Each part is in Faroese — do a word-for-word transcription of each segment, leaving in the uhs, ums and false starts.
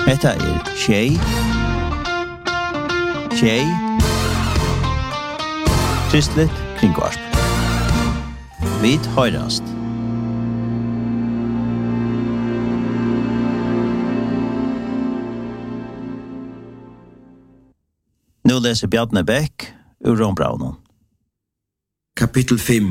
Hetta er Shay. Shay. Kristligt kringvarp. Vit høyrast. Nu leser Bjarne Bæk ur Rombraunen. Kapitel fem.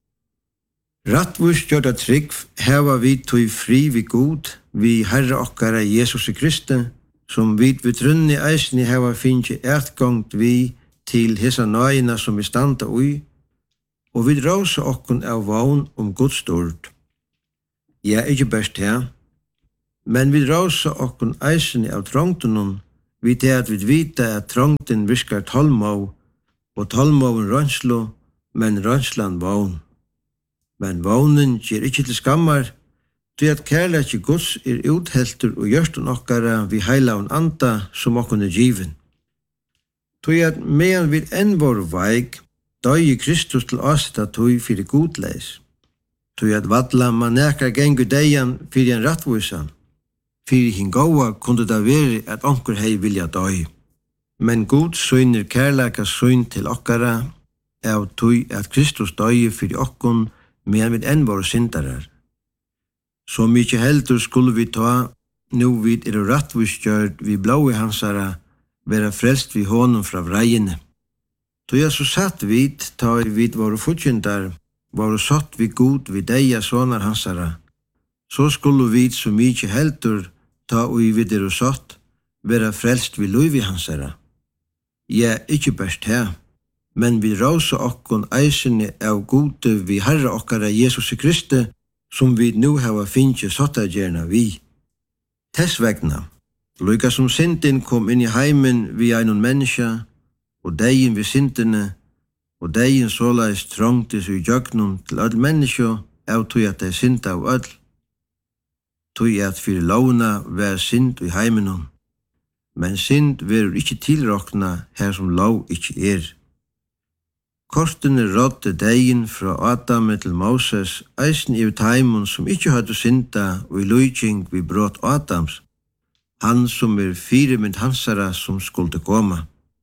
Rattvurs gjørda trygg heva vi tog fri vi god, vi Herre okkara Jesus Kristi, som vi vi trunni eisni heva finnje etgångt vi til hesa nøyina som vi standa ui, og vi råsa okkun av vogn om Guds stort. Ja, ikkje best her, men vi råsa okkun eisni av trongtunum, vi til at vi vita at trongten viskar tolmov, og tolmoven rønslo, men rønslan vogn. Men vognen gjer ikkje til skammar, til at kærleikje Guds er utheltur og gjørstun okkara vi heilaun anda som okkun er given. Til at medan vi enn vår veik, døy Kristus til åsetta tøy fyrir godleis. Til at vadla man nekar gengu deian fyrir en rattvusan. Fyrir hin gåa kunde det veri at onkur hei vilja døy. Men god søynir kærleika søyn til okkara, av tøy at Kristus døy fyrir okkun, men vi enn våre syndarar. Så mykje heldur skulle vi ta, nu vid er rattvistgjørd vi blåi hansara, vera frelst vi honum fra vrejene. Så jeg så satt vid, ta vid våre futjendar, våre satt vi god vid deia sonar hansara, så skulle vi så mykje heldur ta ui vid er satt, vera frelst vi luivi hansara. Ja, ikkje best her, men vi råsa okkon eisene av gode vi Herre okkara Jesus Kristi, som vi nu hava finnje sottagerna vi. Tess vegna, lukka som synden kom inn i heimen vi einon menneska, og degin vi syndene, og degin såleis trongtis i jøgnum til öll menneska, av tog at dei synda av öll. Tog at fyrir lovna vær synd i heimenum, men synd verur ikkje tilrokna her som lov ikkje er. Kortene rådde degin fra Adam til Moses, eisen i teimun som ikkje hadde synda og i lujking vi brått Adams, han som er fire mynd hansara som skulle komme.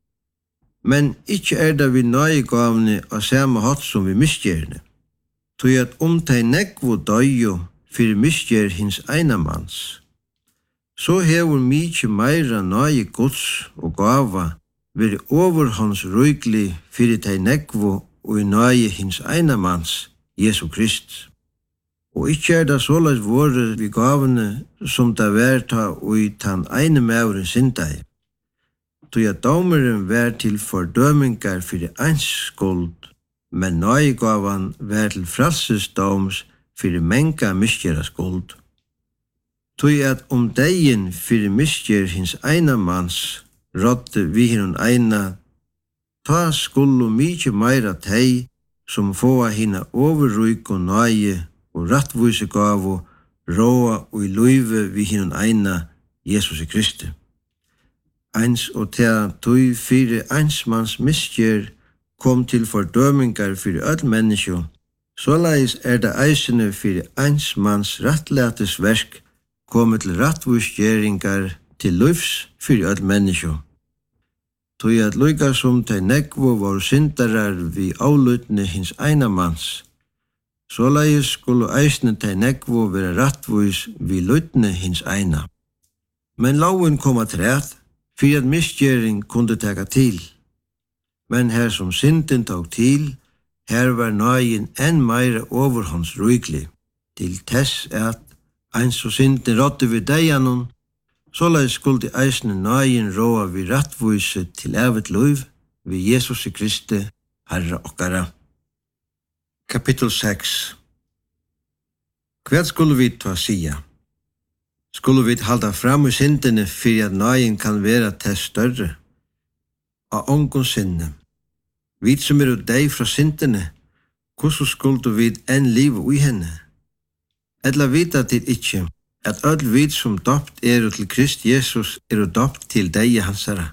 Men ikkje er det vi nøye gavne av samme hatt som vi misgjerne. Tog at om tei nekvo døyo fyrir misgjer hins einamanns, så hever mykje meira nøye gods og gava veri overhånds røygli fyrir tei nekvo og i nøye hins einamanns, Jesu Krist. Og ikkje er det såleis våre vi gavene som det vær ta og i tan eine mauren syndai. Tog at domeren vær til fordømingar fyrir eins skuld, men nøye gavan vær til frelsesdoms fyrir menga misgjera skuld. Tog at om degin fyrir misgjer hins einamanns, rådde vi hinun eina, ta skullu mykje meira tei, som fåa hina overruyk og nøye og rattvise gavu, råa og i luive vi hinun eina, Jesus Kristi. Eins og ta tui fyrir einsmanns misgjer kom til fordømingar fyrir öll menneskjo, såleis er det eisene fyrir einsmanns rattlætes verk kommet til rattvisgjeringar til lufs fyrir öll menneskjo. Tog at lukka som tei nekvo var syndarar vi avlutne hins einamanns, såleis skulle eisne tei nekvo vera rattvis vi lutne hins eina. Men loven kom at rætt, fyrir at misgjering kunde teka til. Men her som synden tog til, her var nøyen enn meira overhånds røygli, til tess at eins og synden rådde vi deianon, såleis skulle eisne nøyen råa vi rattvise til evet luiv vi Jesus Kristi, Herre okkara. Kapitel seks. Hva skulle vi ta sia? Skulle vi halda fram i syndene fyrir at nøyen kan vera tess større? Av ongon sinne. Vi som er deg fra syndene, hvordan skulle vi enn liv i henne? Etla vita til ikkje, at öll vid som dopt er til Krist Jesus er dopt til deie hansara.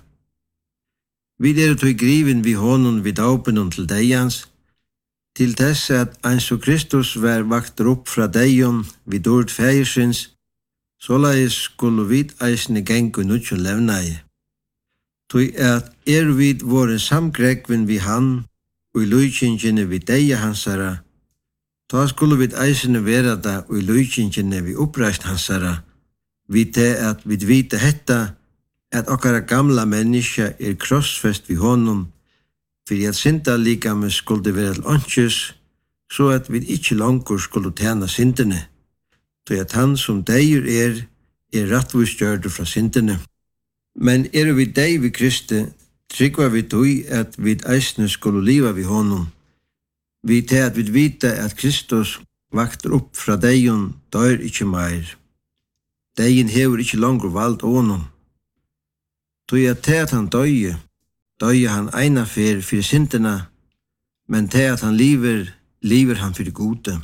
Vi er tog griven vi honom vid åpenon til deie hans, til dess at eins og Kristus var vakter opp fra deion vid ord feiersins, Såleis skulle vi eisne gengu nutjo levnei. Tui at er vid våre samgrekven vi han, og i lujkingene vi deia hansara, ta skulle vi eisne vera da og i lujkingene vi oppreist hansara, vi te at vi vite hetta, at okkara gamla menneska er krossfest vi honum, fyrir at synda likame skulle vera til åndsjus, så at vi ikkje langur skulle tjena syndene, så at han som deir er, er rattvistgjørd fra syndene. Men er vi dei vi Kristi, tryggva vi tui at vi eisne skulle liva vi honum. Vi te at vi vita at Kristus vakter opp fra deion, dør ikkje meir. Deien hever ikkje langur vald honum. Tui at te at han døye, døye han eina fer fyrir syndene, men te at han liver, liver han fyrir gode.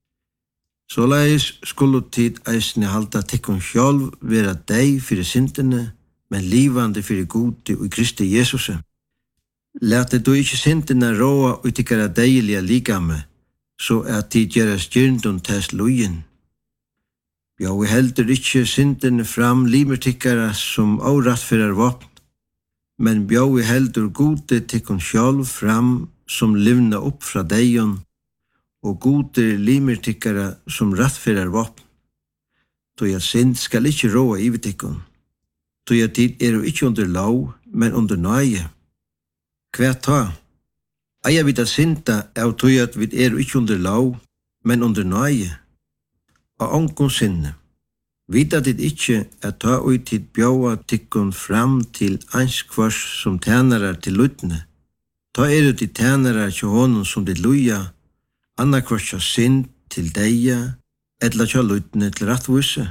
Såleis skulle tid eisne halda tikkun sjálv vera dei fyrir syndene, men livande fyrir gode og Kristi Jesuse. Lete du ikkje syndene råa og tikkara deilige likame, så at tid gjeras gyrndun test lujen. Ja, vi heldur ikkje syndene fram limer tikkara som årattfører våpen, men bjau vi heldur gode tikkun sjálv fram som livna opp fra deion, og gode limer tikkara som rattfører våpen. Tog at synd skal ikkje råa ivet tikkun. Tog at tid er jo ikkje under lov, men under nøye. Hva ta? Eia vid a synda av tog at vi er jo ikkje under lov, men under nøye. Og onkon sinne. Vita tid ikkje at ta ui tid bjaua tikkun fram til anskvars som tænarar til lutne. Ta er jo til tænarar til honom som til luja, annakvars til synd til deia, etla til lutne til rattvise.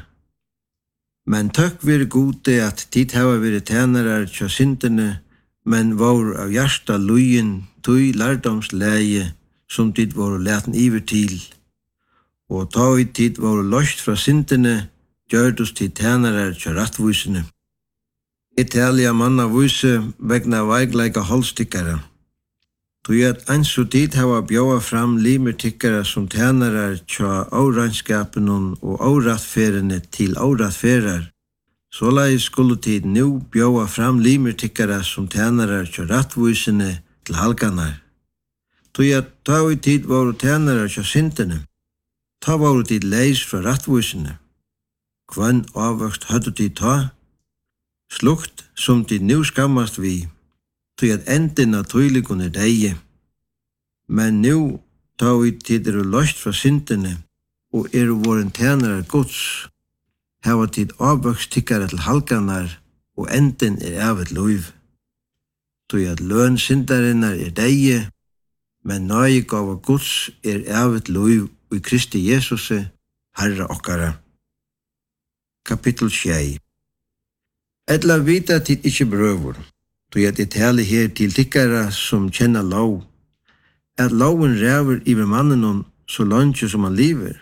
Men takk vir gode at tid hava vire tænarar til syndene, men var av hjärsta lujen tui lærdomsleie som tid var leten iver til. Og ta i tid var løst fra syndene, gjørdus til tænarar til rattvusene. Italia manna vuse vegna veigleika holstikkara. Tui at eins og tid hava bjóa fram limer tikkara som tænarar til åranskapenun og årattferene til årattferar. Såleis skulle tid nu bjóa fram limer tikkara som tænarar til rattvusene til halganar. Tui at ta i tid var tænarar til syndene. Ta var tid leis fra rattvusene. Kvann avvokst høttu tid ta? Slukt som tid nu skammast vi, tui at enden av tøyligun er deie. Men nu ta vi tid er løst fra syndene, og er våren tænarar gods, hava tid avvokst tikkara til halganar, og enden er evet luiv. Tui at løn syndarinnar er deie, men nøye gava gods er evet luiv i Kristi Jesuse, Herra okkara. Kapittel sjei. Etla vita tid ikkje brøvur, tui at det tale her til tikkara som kjenner lov, at loven ræver iver mannen så langt som han lever.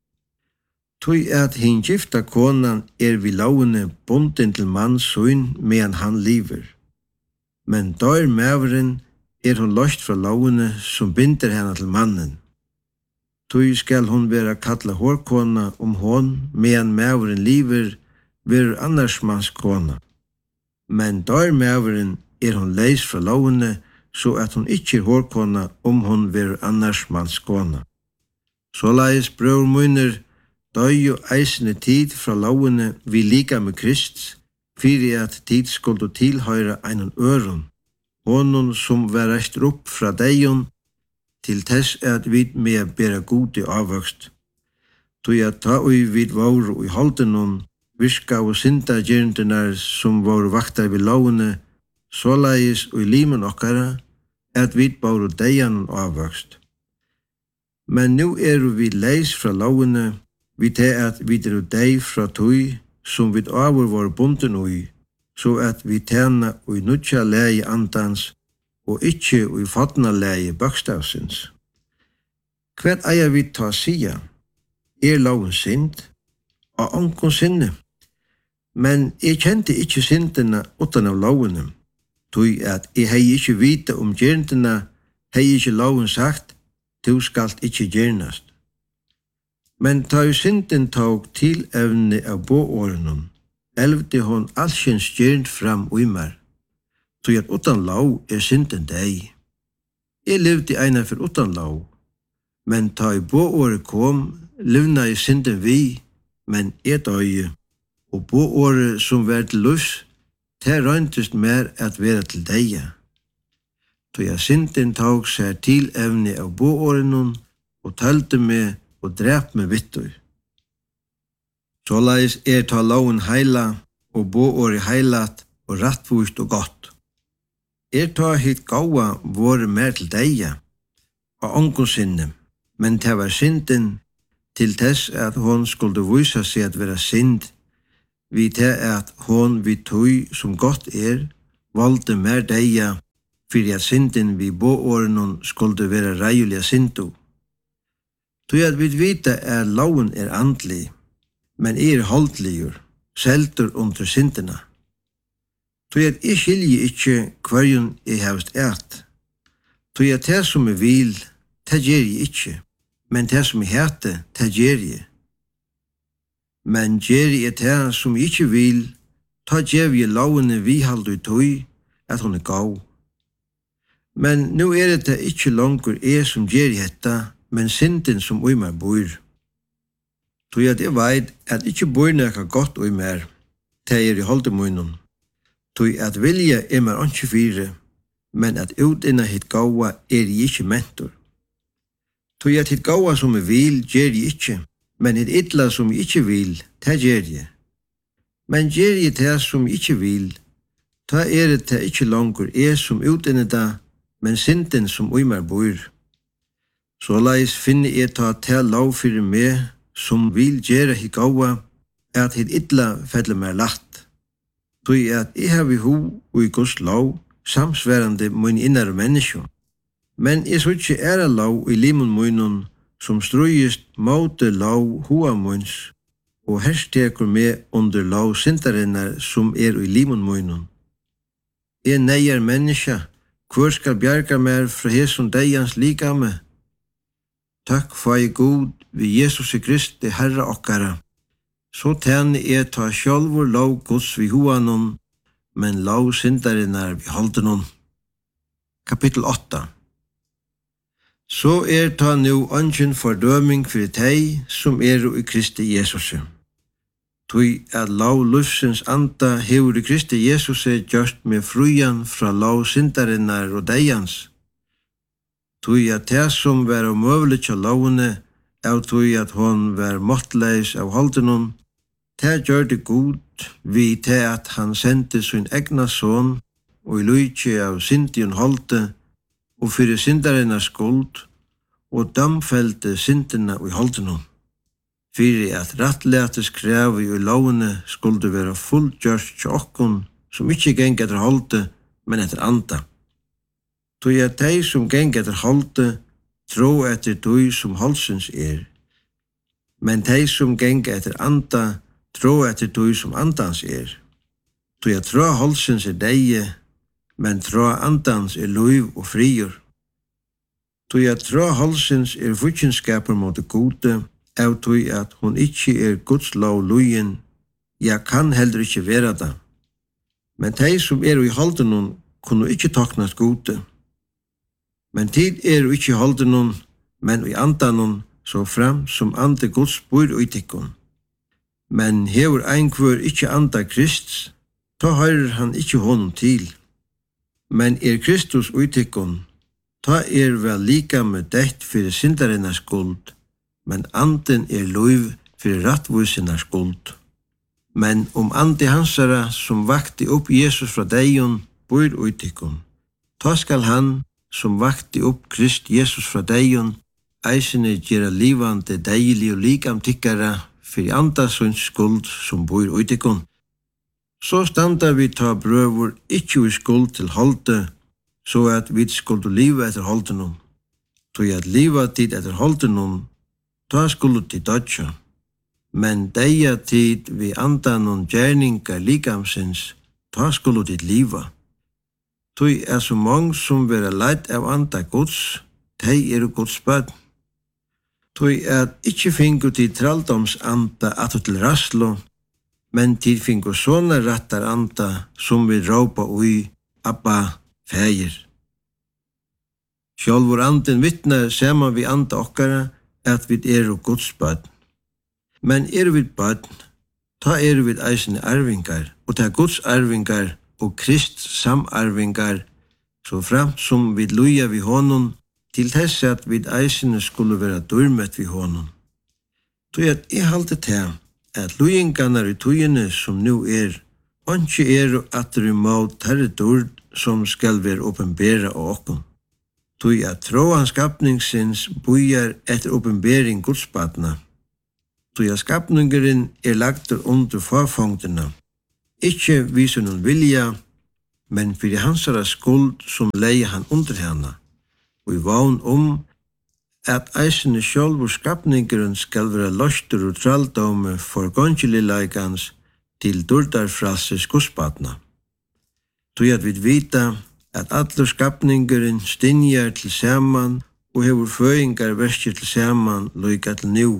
Tui at hin gifta konan er vi lovene bunden til manns søyn medan han lever. Men dør mæveren er hun løst fra lovene som binder henne til mannen. Tui skal hun være kalla hårkona om hon medan mæveren lever ver annars manns kona. Men dør mæveren er hun leis fra lovene så at hun ikkje er hårkona om hun ver annars manns kona. Såleis brøver munner døy jo eisende tid fra lovene vi lika med Krist, fyrir at tid skulle tilhøyre einan øron, honom som var reist opp fra deion, til tess at vi med bera gode avvokst. Tui at ta ui vid vore ui holdenon, virka og synda gjerndinnar som vore vaktar vi lovene, såleis ui limen okkara, at vi vore deian avvokst. Men nu er vi leis fra lovene, vi te at vi er dei fra tui, som vi avur var bunden ui, så at vi tjena ui nutja leie andans, og ikkje ui fatna leie bøkstavsins. Hva eier vi ta sia? Er loven synd? Og onkon sinne? Men jeg kjente ikkje syndene utan av lovene, tui at jeg hei ikkje vita om gjerndina, hei ikkje loven sagt, du skalt ikkje gjernast. Men ta jo synden tog til evne av bååren, elvde hon allskyns gjernt fram uimar, så at utan lov er synden deg. Jeg levde eina for utan lov, men ta i bååret kom, livna i synden vi, men et øye, og bååret som var til lus, det røyntest mer at være til deg. Så jeg synden tog seg til evne av bååren, og talte med og drep med vittur. Såleis er ta loven heila, og bååret heilat, og rattvust og godt. Er ta hitt gaua våre mer til deia, og ongon sinne, men det var synden til tess at hon skulle vise seg at være synd, vi til at hon vi tog som godt er, valgte mer deia, fyrir at synden vi bååren skulle være reiuliga syndu. Tog at vi vita at loven er andlig, men er holdligur, seltur under syndina. Tog at jeg skiljer ikkje hverjun jeg hevst eit. Tog at det som jeg vil, det gjer jeg ikkje, men det som jeg hete, det gjer jeg. Men gjer jeg det som jeg ikkje vil, ta gjev jeg lovene vi halde i tog, at hon er gav. Men nu er det ikkje langur jeg som gjer jeg hetta, men synden som uimar bor. Tog at jeg veit at ikkje bor nekka godt uimar, det er i holdemunnen. Tog at vilja er mer ikke fire, men at utinna hitt gaua er jeg ikkje mentor. Tog at hitt gaua som jeg vil, gjer jeg ikkje, men hitt idla som jeg ikkje vil, det gjer jeg. Men gjer jeg det som jeg ikkje vil, ta er det ikkje langur er som utinna da, men synden som uimar bor. Såleis finner jeg ta til lov fyrir meg, som vil gjøre hitt gaua, at hitt idla feller mer latt. Tui at jeg har vi ho og i Guds lov, samsværande mun innare menneskje. Men jeg så ikke æra lov i limun munnen, som strøyest måte lov hoa munns, og herstekur med under lov syndarinnar som er i limun munnen. Jeg neier menneske, hvor skal bjerga mer fra hesson deians likame? Takk for jeg god ved Jesus Kristi Herre okkara. Så tjene er ta sjálfur lov Guds vi hoanon, men lov syndarinnar vi holdenon. Kapittel åtta. Så er ta nu ønsken fordøming for teg som er i Kristi Jesus. Tui at lov lufsens anda hever i Kristi Jesus gjørst med frujan fra lov syndarinnar og deians. Tui at det som var omøvelig til lovene, av tui at hon var måttleis av holdenon, det gjør det god vi til at han sendte sin egna son og i lykje av syndion holde og fyrir syndarinnas skuld og damfelte syndina i holdenon. Fyrir at rattleates krev i lovene skulle være fullgjørst til okkon som ikkje geng etter holde, men etter anda. Tui at dei som geng etter holde, tro etter dui som holdsens er. Men dei som geng etter anda, tro etter dui som andans er. Tui at tro holdsens er deie, men tro andans er luiv og friur. Tui at tro holdsens er futjenskaper mot det gode, av tui at hon ikkje er Guds lov luien, ja kan heller ikkje vera da. Men dei som er i holdenon, kunne ikkje taknast gode. Men tid er ikkje holdenon, men i andanon, så fram som ande Guds bor utikkon. Men hever ein kvør ikkje anda Krist, ta høyrer han ikkje honom til. Men er Kristus utikkon, ta er vel lika med dett fyrir syndarinnas skuld, men anden er loiv fyrir rattvusinnas skuld. Men om ande hansara som vakti opp Jesus fra deion bor utikkon, ta skal han som vakti opp Krist Jesus fra deion, eisene gjera livande deilig og likam tykkara fyrir andasund skuld som bor utikkon. Så standa vi ta brøvur ikkje i skuld til holde, så at vi skuldu liva etter holdenom. Tog at liva tid etter holdenom, ta skuldu tid dødja. Men deia tid vi andanon gjerninga likamsins, ta skuldu tid liva. Tog er så mange som vera leit av anda Guds, tei er Guds bød. Tui at ikkje fingu til tralldomsanda at til raslo, men til fingu sånne rattar anda som vi råpa ui Abba fægir. Sjálvur anden vittnar saman vi anda okkara at vi er og Guds bønn. Men er vi bønn, ta er vi eisne arvingar, og ta Guds arvingar og Krist samarvingar, så framt som vi luja vi honom, til þess at vi eisne skulle vera durmet vi honom. Tui at jeg halte til at lujingarna i tujene som nu er, Onki er at du må terre dord som skal være åpenbæra av okkom. Tui at tråan skapningsins bujar etter åpenbæring gudsbatna. Tui at skapningeren er lagtur under forfongtena. Ikkje viser noen vilja, men fyrir hansara skuld som leie han under hana. Og i vagn om at eisene sjálfur skapningeren skal være løstur og tralldome for gongelileikans til durdarfralses gudsbatna. Tui at vi vita at allur skapningeren stinjar til saman og hefur føingar verskir til saman loika til nú.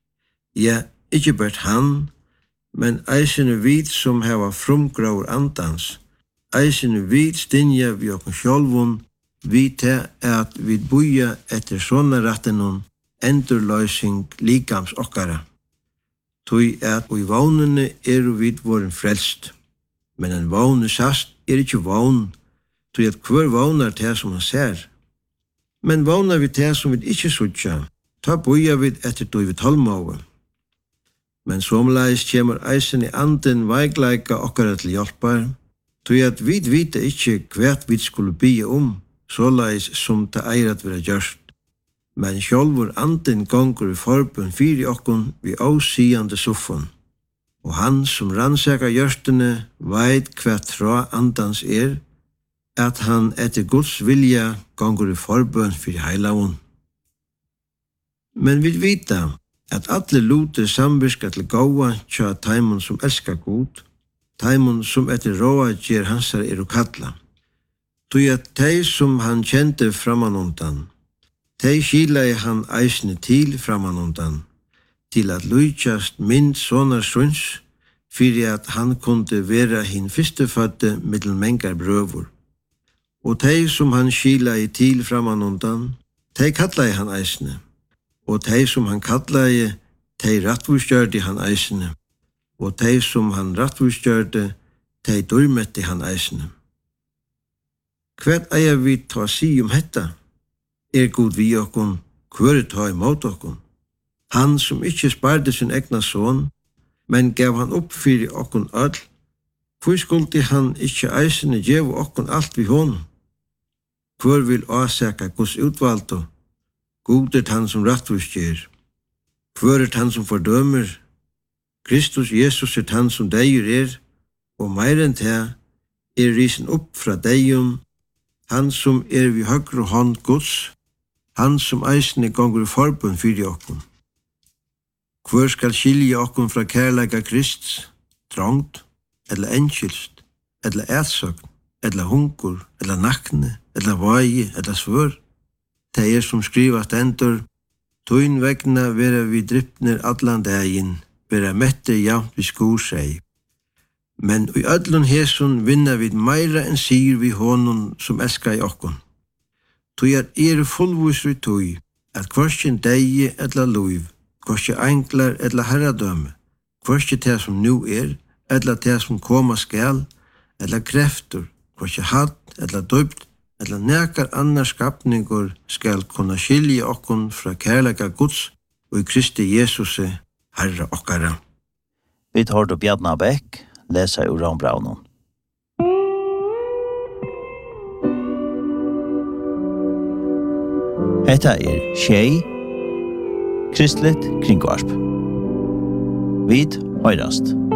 Ja, ikkje bært han, men eisene vit som heva frumgraur andans, eisene vit stinja vi okkur sjálfun, vita at vi buja etter sånne rattenun endurløysing likams okkara. Tui at og i vagnene er vi voren frelst. Men en vagne sast er ikkje vagn, tui at hver vagnar til som han ser. Men vagnar vi til som vi ikkje sutja, ta boja vi etter tui vi tolmåve. Men somleis kjemur eisen i anden veigleika okkara til hjelpar, tui at vi vita ikkje hvert vi skulle bygge om, såleis som ta eirat vera gjørst. Men sjálfur anden gongur i forbund fyri okkun vi ásíande suffun. Og han som rannsaka hjørstene veit hva tra andans er, at han etter Guds vilja gongur i forbund fyri heilavun. Men vi vita at alle luter samvirka til gåa tja taimon som elskar Gud, taimon som etter råa gjer hansar er og kalla. Tui at tei som han kjente framanundan, tei skilai han eisne til framanundan, til at lujtjast mynd sonar sunns, fyrir at han kunde vera hin fyrstefødde middel mengar brøvur. Og tei som han skilai til framanundan, tei kallai han eisne, og tei som han kallai, tei rattvurstjørdi han eisne, og tei som han rattvurstjørdi, tei durmetti han eisne. Hvert eier vi ta si om hetta? Er god vi okkon, hver ta imot okkon? Han som ikkje sparde sin egna son, men gav han opp fyrir okkon öll, hvor skuldi han ikkje eisene gjev okkon alt vi hon? Hver vil åsaka Guds utvaldo? God er han som rattvurstjer. Hver er han som fordømer? Kristus Jesus er han som deir er, og meir enn te er risen opp fra deium, han som er vi høgre hånd Guds, han som eisne gongur i forbund fyrir okkon. Hver skal skilja okkon fra kærleika Krist, trångt, eller enkilst, eller ætsøgn, eller hungur, eller nakne, eller vagi, eller svør. Det er som skrivast endur, tøyn vegna vera vi drypner allan daginn, vera mette jamt vi skur seg. Men i öllun hesun vinna vi meira enn sigur vi honum som elskar i okkon. Tui er er fullvusri tui, at kvarskjen deigi eller luiv, kvarskje enklar eller herradøme, kvarskje det som nu er, eller det som koma skal, eller kreftur, kvarskje hatt eller døpt, eller nekar annar skapningur skal kunna skilja okkon fra kærleika Guds og i Kristi Jesuse, Herra okkara. Vi tar då Bjarna Bæk, lesa ur Rambraunen. Hetta er Tjei, Kristlet kringvarp. Vid høyrast.